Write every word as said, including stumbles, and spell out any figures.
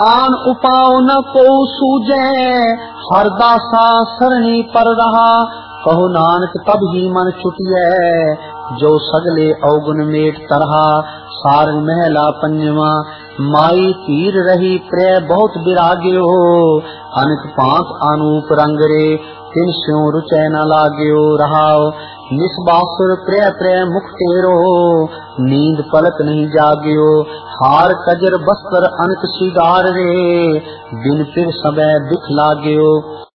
आन उपाव न को सूझे, हर दासा सरणी पर रहा। कहो नानक तब ही मन छुटिए, जो सगले अवगुण मेट तरहा। सारंग महला पंजवा, माई तीर रही प्रेय बहुत विराग्यो। अनक पांच अनूप रंग रे, तिन स्यों रुचै न लाग्यो। रहाओ निस्बासुर प्रेय प्रेय मुख टेरो, नींद पलक नहीं जाग्यो। हार कजर बस्तर अनक सिगार रे, दिन फिर सबे दिख लाग्यो।